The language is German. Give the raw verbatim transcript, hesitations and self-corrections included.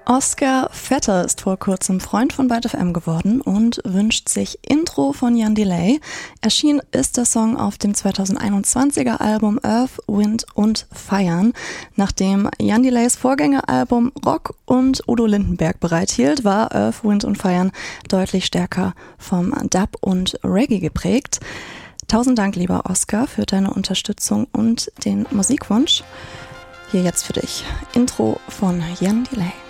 Oscar Vetter ist vor kurzem Freund von Byte F M geworden und wünscht sich Intro von Jan Delay. Erschienen ist der Song auf dem zweitausendeinundzwanziger Album Earth, Wind und Fire. Nachdem Jan Delays Vorgängeralbum Rock und Udo Lindenberg bereithielt, war Earth, Wind und Fire deutlich stärker vom Dub und Reggae geprägt. Tausend Dank, lieber Oscar, für deine Unterstützung und den Musikwunsch. Hier jetzt für dich Intro von Jan Delay.